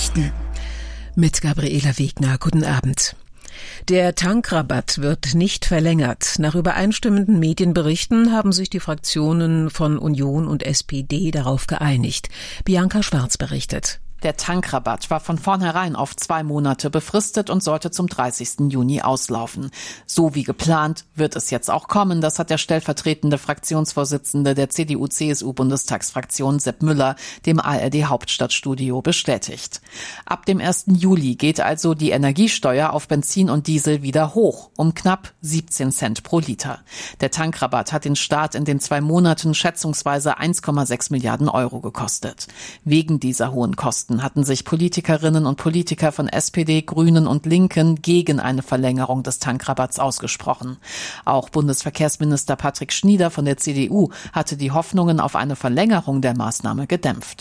Nachrichten mit Gabriela Wegner. Guten Abend. Der Tankrabatt wird nicht verlängert. Nach übereinstimmenden Medienberichten haben sich die Fraktionen von Union und SPD darauf geeinigt. Bianca Schwarz berichtet. Der Tankrabatt war von vornherein auf 2 Monate befristet und sollte zum 30. Juni auslaufen. So wie geplant wird es jetzt auch kommen. Das hat der stellvertretende Fraktionsvorsitzende der CDU-CSU-Bundestagsfraktion Sepp Müller dem ARD-Hauptstadtstudio bestätigt. Ab dem 1. Juli geht also die Energiesteuer auf Benzin und Diesel wieder hoch, um knapp 17 Cent pro Liter. Der Tankrabatt hat den Staat in den 2 Monaten schätzungsweise 1,6 Milliarden Euro gekostet. Wegen dieser hohen Kosten hatten sich Politikerinnen und Politiker von SPD, Grünen und Linken gegen eine Verlängerung des Tankrabatts ausgesprochen. Auch Bundesverkehrsminister Patrick Schnieder von der CDU hatte die Hoffnungen auf eine Verlängerung der Maßnahme gedämpft.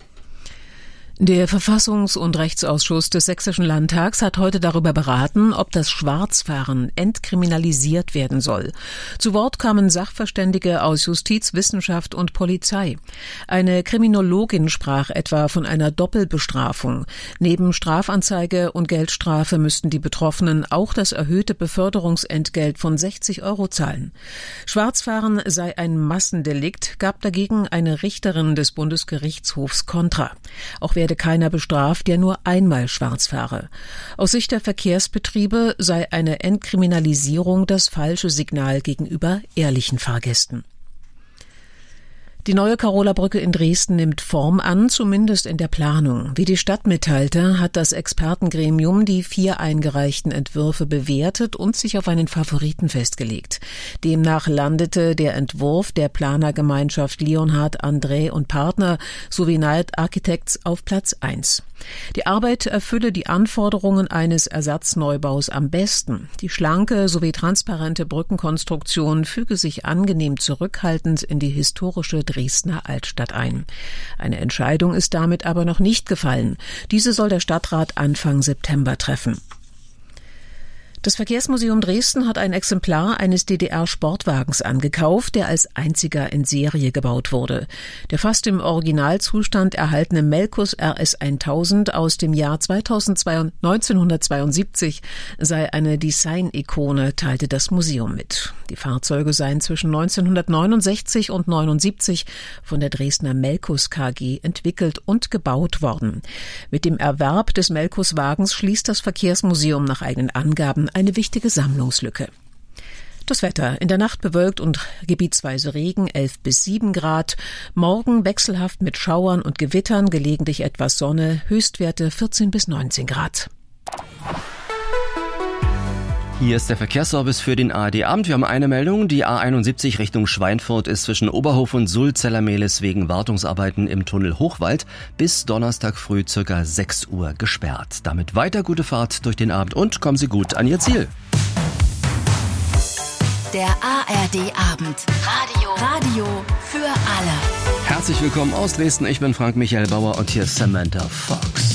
Der Verfassungs- und Rechtsausschuss des Sächsischen Landtags hat heute darüber beraten, ob das Schwarzfahren entkriminalisiert werden soll. Zu Wort kamen Sachverständige aus Justiz, Wissenschaft und Polizei. Eine Kriminologin sprach etwa von einer Doppelbestrafung. Neben Strafanzeige und Geldstrafe müssten die Betroffenen auch das erhöhte Beförderungsentgelt von 60 € zahlen. Schwarzfahren sei ein Massendelikt, gab dagegen eine Richterin des Bundesgerichtshofs Kontra. Auch werde keiner bestraft, der nur einmal schwarz fahre. Aus Sicht der Verkehrsbetriebe sei eine Entkriminalisierung das falsche Signal gegenüber ehrlichen Fahrgästen. Die neue Karola-Brücke in Dresden nimmt Form an, zumindest in der Planung. Wie die Stadt mitteilte, hat das Expertengremium die 4 eingereichten Entwürfe bewertet und sich auf einen Favoriten festgelegt. Demnach landete der Entwurf der Planergemeinschaft Leonhard, André und Partner sowie Knight Architects auf Platz 1. Die Arbeit erfülle die Anforderungen eines Ersatzneubaus am besten. Die schlanke sowie transparente Brückenkonstruktion füge sich angenehm zurückhaltend in die historische Dresdner Altstadt ein. Eine Entscheidung ist damit aber noch nicht gefallen. Diese soll der Stadtrat Anfang September treffen. Das Verkehrsmuseum Dresden hat ein Exemplar eines DDR-Sportwagens angekauft, der als einziger in Serie gebaut wurde. Der fast im Originalzustand erhaltene Melkus RS 1000 aus dem Jahr 1972 sei eine Design-Ikone, teilte das Museum mit. Die Fahrzeuge seien zwischen 1969 und 1979 von der Dresdner Melkus KG entwickelt und gebaut worden. Mit dem Erwerb des Melkus-Wagens schließt das Verkehrsmuseum nach eigenen Angaben eine wichtige Sammlungslücke. Das Wetter: in der Nacht bewölkt und gebietsweise Regen, 11 bis 7 Grad. Morgen wechselhaft mit Schauern und Gewittern, gelegentlich etwas Sonne, Höchstwerte 14 bis 19 Grad. Hier ist der Verkehrsservice für den ARD-Abend. Wir haben eine Meldung. Die A71 Richtung Schweinfurt ist zwischen Oberhof und Sulzellermehlis wegen Wartungsarbeiten im Tunnel Hochwald bis Donnerstag früh ca. 6 Uhr gesperrt. Damit weiter gute Fahrt durch den Abend und kommen Sie gut an Ihr Ziel. Der ARD-Abend. Radio für alle. Herzlich willkommen aus Dresden. Ich bin Frank Michael Bauer und hier ist Samantha Fox.